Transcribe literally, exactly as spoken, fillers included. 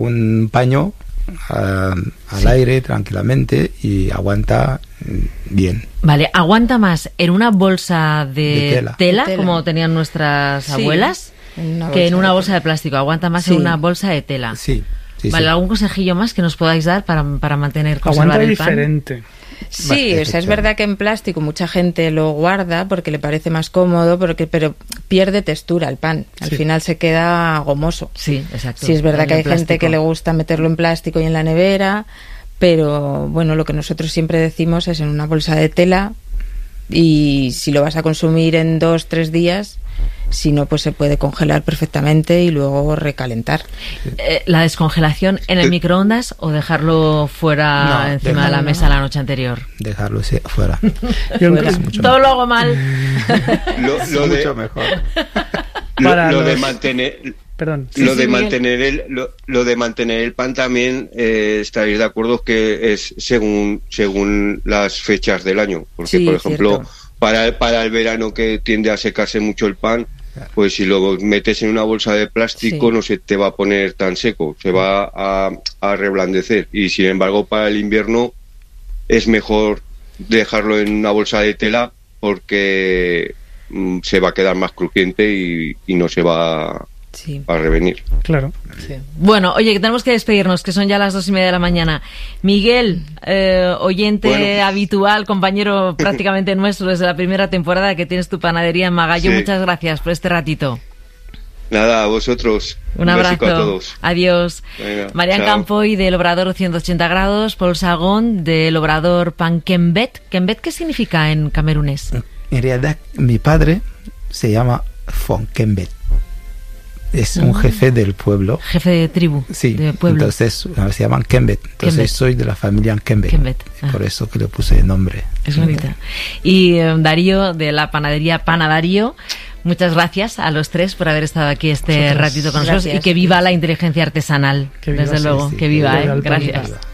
un paño uh, al sí. aire tranquilamente y aguanta bien. Vale, ¿aguanta más en una bolsa de, De tela. tela, De tela. como tenían nuestras Sí, abuelas, en una que en bolsa una de bolsa tela. de plástico? ¿Aguanta más Sí. en una bolsa de tela? Sí, sí, Vale, sí. ¿algún consejillo más que nos podáis dar para, para mantener, conservar Aguanta el pan? diferente. Sí, Vale, o sea, es efectivamente. verdad que en plástico mucha gente lo guarda porque le parece más cómodo, porque, pero pierde textura el pan. Al Sí. final se queda gomoso. Sí, exacto. Sí, es verdad En que el hay gente plástico. que le gusta meterlo en plástico y en la nevera, pero bueno, lo que nosotros siempre decimos es en una bolsa de tela, y si lo vas a consumir en dos, tres días, si no, pues se puede congelar perfectamente y luego recalentar. Eh, ¿La descongelación en el microondas o dejarlo fuera No, encima de la dejarlo. mesa la noche anterior? Dejarlo se- fuera. Yo Fuera. creo- mucho Todo lo hago mal. Lo, Es lo de, mucho mejor. lo, Para lo de los- mantener Perdón. Sí, lo sí, de Miguel. mantener el lo, lo de mantener el pan también, eh, estaréis de acuerdo que es según según las fechas del año, porque Sí, por ejemplo cierto. para el, para el verano, que tiende a secarse mucho el pan, pues si lo metes en una bolsa de plástico Sí. no se te va a poner tan seco, se va a, a reblandecer, y sin embargo para el invierno es mejor dejarlo en una bolsa de tela porque mm, se va a quedar más crujiente y, y no se va Sí. a revenir. Claro. Bueno, oye, que tenemos que despedirnos, que son ya las dos y media de la mañana. Miguel, eh, oyente Bueno. habitual, compañero prácticamente nuestro desde la primera temporada que tienes tu panadería en Magallo, Sí. muchas gracias por este ratito. Nada, a vosotros. Un abrazo. besico a todos. Adiós. Venga, Marian chao. Campoy del Obrador ciento ochenta grados, Paul Sagón del Obrador Pan Kembet. ¿Kembet qué significa en camerunés? En realidad, mi padre se llama Fonkembet. Es un jefe del pueblo. Jefe de tribu, Sí, de pueblo. entonces uh, se llaman Kembet. Entonces Kembet. soy de la familia Kembet. Kembet, ah. Por eso que le puse el nombre. Es bonita. Y eh, Darío, de la panadería Panadarío, muchas gracias a los tres por haber estado aquí este Vosotros. ratito con nosotros, Gracias. y que viva la inteligencia artesanal. Que viva, Desde sí, luego, sí, que viva, que ¿eh? viva el pan. Gracias.